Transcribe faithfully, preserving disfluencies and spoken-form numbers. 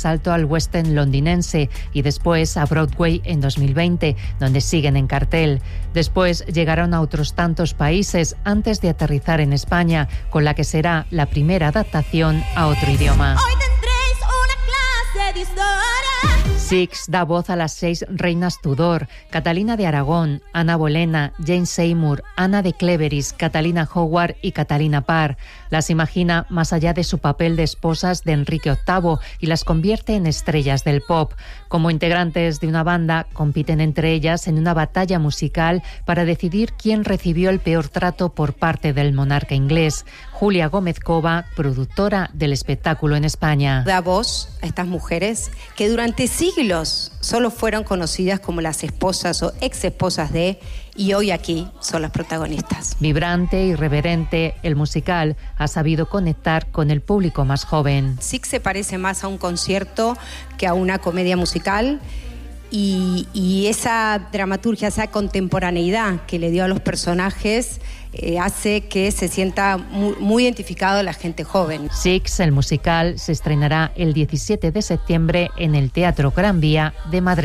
salto al West End londinense y después a Broadway en dos mil veinte, donde siguen en cartel. Después llegaron a otros tantos países antes de aterrizar en España, con la que será la primera adaptación a otro idioma. Hoy tendréis una clase de historia. Six da voz a las seis reinas Tudor: Catalina de Aragón, Ana Bolena, Jane Seymour, Ana de Cleveris, Catalina Howard y Catalina Parr. Las imagina más allá de su papel de esposas de Enrique octavo y las convierte en estrellas del pop. Como integrantes de una banda, compiten entre ellas en una batalla musical para decidir quién recibió el peor trato por parte del monarca inglés. Julia Gómez Cova, productora del espectáculo en España. Da voz a estas mujeres que durante siglos solo fueron conocidas como las esposas o ex esposas de, y hoy aquí son las protagonistas. Vibrante, irreverente, el musical ha sabido conectar con el público más joven. Six se parece más a un concierto que a una comedia musical. Y, y esa dramaturgia, esa contemporaneidad que le dio a los personajes eh, hace que se sienta muy, muy identificado la gente joven. Six, el musical, se estrenará el diecisiete de septiembre en el Teatro Gran Vía de Madrid.